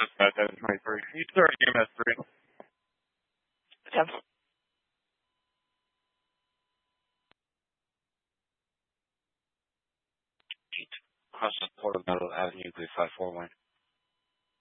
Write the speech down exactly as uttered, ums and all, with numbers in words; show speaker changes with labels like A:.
A: That that is twenty-three. You start a game at three.
B: Yep.
C: Cross the Portobello Avenue, Grid five four one.